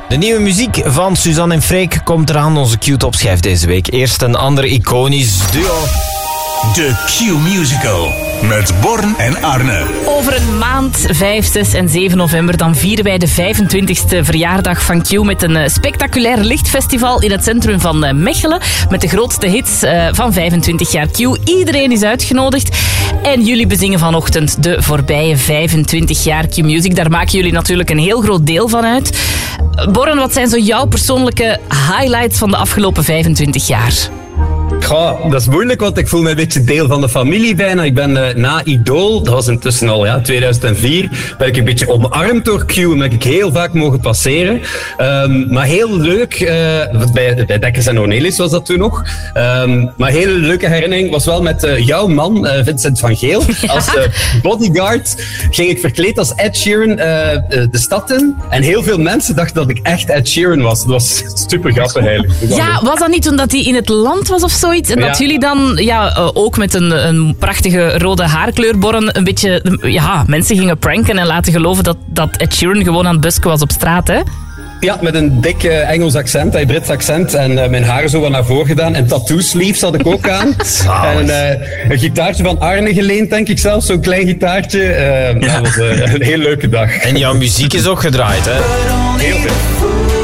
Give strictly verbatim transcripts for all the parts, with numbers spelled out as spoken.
De nieuwe muziek van Suzanne en Freek komt eraan, onze Q-topschijf deze week. Eerst een ander iconisch duo. De Q-musical met Born en Arne. Over een maand, vijf, zes en zeven november, dan vieren wij de vijfentwintigste verjaardag van Q met een spectaculair lichtfestival in het centrum van Mechelen. Met de grootste hits van vijfentwintig jaar Q. Iedereen is uitgenodigd. En jullie bezingen vanochtend de voorbije vijfentwintig jaar Q-music. Daar maken jullie natuurlijk een heel groot deel van uit. Born, wat zijn zo jouw persoonlijke highlights van de afgelopen vijfentwintig jaar? Goh, dat is moeilijk, want ik voel me een beetje deel van de familie bijna. Ik ben uh, na Idol, dat was intussen al ja, tweeduizend vier, ben ik een beetje omarmd door Q en ben ik heel vaak mogen passeren. Um, maar heel leuk, uh, bij, bij Dekkers en Ornelis was dat toen nog. Um, maar een hele leuke herinnering was wel met uh, jouw man, uh, Vincent van Geel. Ja. Als uh, bodyguard ging ik verkleed als Ed Sheeran uh, de stad in. En heel veel mensen dachten dat ik echt Ed Sheeran was. Dat was super grappig eigenlijk. Ja, was dat niet toen dat hij in het land was of zoiets? En dat ja. jullie dan ja, uh, ook met een, een prachtige rode haarkleur, Born, een beetje ja, mensen gingen pranken en laten geloven dat, dat Ed Sheeran gewoon aan het busken was op straat, hè? Ja, met een dik uh, Engels accent, een Brits accent. En uh, mijn haren zo wat naar voren gedaan. En tattoo sleeves had ik ook aan. En uh, een gitaartje van Arne geleend, denk ik zelf. Zo'n klein gitaartje. Uh, ja. Dat was uh, een heel leuke dag. En jouw muziek is ook gedraaid, hè? Heel veel.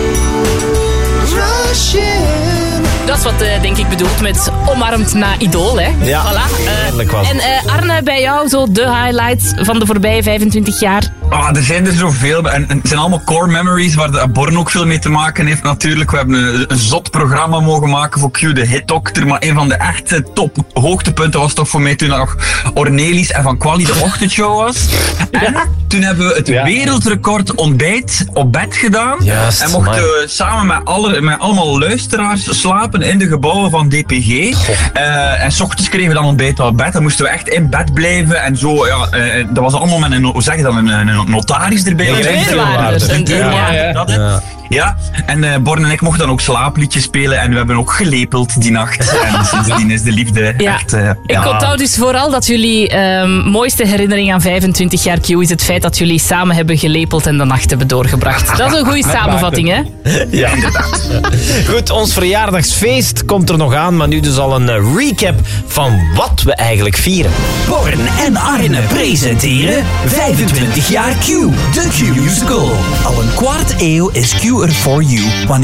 Dat is wat uh, denk ik bedoeld met omarmd na Idol, hè? Ja, voilà. heerlijk was uh, En uh, Arne, bij jou zo de highlights van de voorbije vijfentwintig jaar? Ah, er zijn er zoveel. En, en het zijn allemaal core memories waar de Born ook veel mee te maken heeft natuurlijk. We hebben een, een zot programma mogen maken voor Q, de Hit Doctor. Maar een van de echte top hoogtepunten was toch voor mij toen nog Ornelis en Van Quali de ochtendshow was. En ja. toen hebben we het ja. wereldrecord ontbijt op bed gedaan. Juist, en mochten we samen met, alle, met allemaal luisteraars slapen in de gebouwen van D P G. Uh, en 's ochtends kregen we dan ontbijt op bed. Dan moesten we echt in bed blijven. En zo, ja, uh, dat was allemaal met een, hoe zeg je dat, een, een notaris erbij. Een deurwaarder. Een deurwaarder. Dat is. Ja, en uh, Born en ik mochten dan ook slaapliedjes spelen en we hebben ook gelepeld die nacht. En sindsdien is de liefde ja. echt... Uh, ik ja. onthoud dus vooral dat jullie um, mooiste herinnering aan vijfentwintig jaar Q is het feit dat jullie samen hebben gelepeld en de nacht hebben doorgebracht. Dat is een goede samenvatting, hè? Ja, inderdaad. Goed, ons verjaardagsfeest komt er nog aan, maar nu dus al een uh, recap van wat we eigenlijk vieren. Born en Arne presenteren vijfentwintig jaar Q, de Q-musical. Al een kwart eeuw is Q er voor you wanneer